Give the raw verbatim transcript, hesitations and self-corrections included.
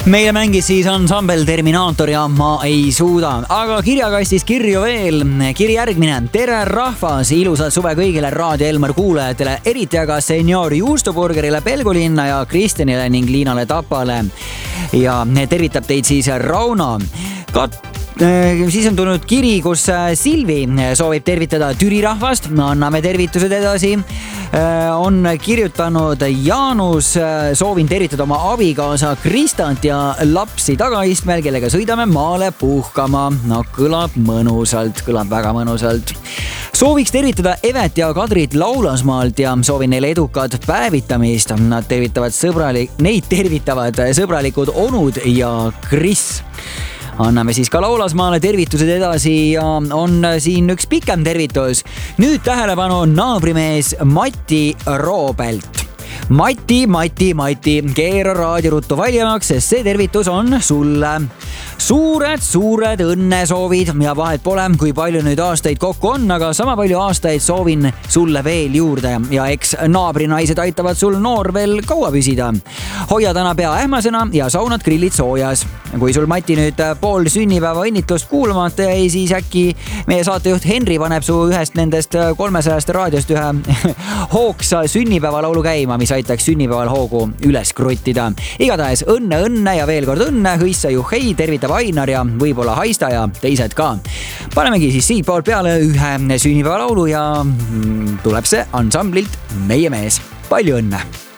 Meile mängis siis ansambel Terminaator ja Ma ei suuda, aga kirjakastis kirju veel. Kiri järgmine. Tere rahvas, ilusat suve kõigile Raadio Elmar kuulajatele, eriti aga senior Juustuburgerile, Pelgulinna ja Kristjanile ning Liinale Tapale. Ja tervitab teid siis Rauno. Kat Siis on tulnud kiri, kus Silvi soovib tervitada Türi rahvast. Anname tervitused edasi. On kirjutanud Jaanus, soovin tervitada oma abikaasa Kristant ja lapsi tagaistmel, kellega sõidame maale puhkama. No kõlab mõnusalt, kõlab väga mõnusalt. Sooviks tervitada Evet ja Kadrit Laulasmaalt ja soovin neile edukat päevitamist. Nad tervitavad sõbralik, neid tervitavad sõbralikud onud ja Kris. Anname siis ka Laulasmaale tervitused edasi ja on siin üks pikem tervitus. Nüüd tähelepanu naabrimees Mati Roobelt. Mati, Mati, Mati, keera raadioruttu valjemaks, sest see tervitus on sulle. Suured, suured õnnesoovid ja vahet pole, kui palju nüüd aastaid kokku on, aga sama palju aastaid soovin sulle veel juurde ja eks naabrinaised aitavad sul noor veel kaua püsida. Hoia täna pea ähmasena ja saunad grillid soojas. Kui sul Mati nüüd pool sünnipäeva õnnitlust kuulamata jäi, siis äkki meie saatejuht Henri paneb su ühest nendest kolmesajast raadiost ühe hoogsa sünnipäevalaulu käima, mis aitaks sünnipäeval hoogu üles kruttida. Igatahes õnne, õnne ja veel kord õnne, hõissa juhhei, tervitab Ainar ja võib-olla Haista ja teised ka. Panemegi siis siit poolt peale ühe sünnipäevalaulu ja tuleb see ansamblilt Meie mees. Palju õnne!